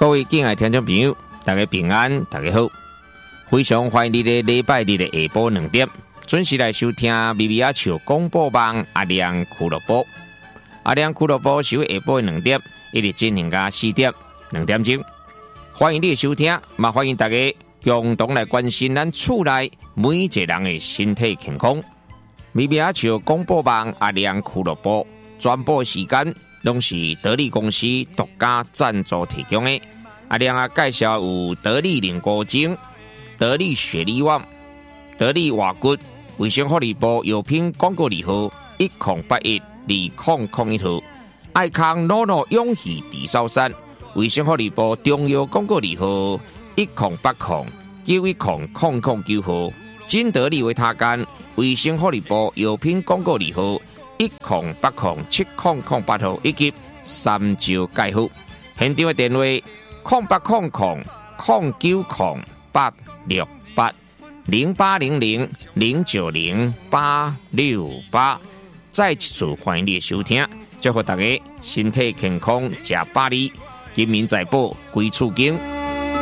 各位敬爱听众朋友，大家平安，大家好！非常欢迎你在礼拜日的下晡2点准时来收听咪咪仔笑广播网阿亮俱乐部。阿亮俱乐部是下晡2点一直进行到4点2点钟。欢迎你的收听，嘛欢迎大家共同来关心咱厝内每一个人的身体健康。咪咪仔笑广播网阿亮俱乐部全部时间拢是得力公司独家赞助提供的。阿亮啊，介绍有得力凝固精、得力雪力旺、得力瓦骨、卫生福利部药品广告字号10812001号，爱康诺诺永续地烧山，卫生福利部中药广告字号1080910009号，金得力维他干，卫生福利部药品广告字号10807008号，以及三招介护。现场的电话0800080868，0800090868。再一次欢迎你的收听，祝福大家身体健康，吃百里，金民财宝归厝经。